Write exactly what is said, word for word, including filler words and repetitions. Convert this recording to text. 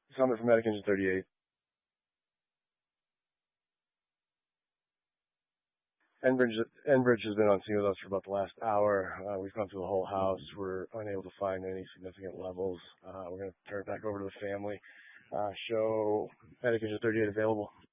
Summit from Medic Engine thirty-eight. Enbridge, Enbridge has been on scene with us for about the last hour. Uh, we've gone through the whole house. We're unable to find any significant levels. Uh, we're going to turn it back over to the family. Uh, show Medic Engine thirty-eight available.